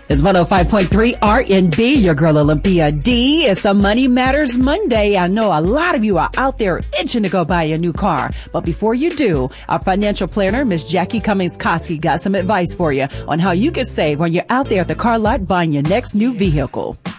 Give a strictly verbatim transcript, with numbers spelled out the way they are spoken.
It's one oh five point three R N B, your girl Olympia D. It's a Money Matters Monday. I know a lot of you are out there itching to go buy a new car. But before you do, our financial planner, Miss Jackie Cummings-Koski, got some advice for you on how you can save when you're out there at the car lot buying your next new vehicle.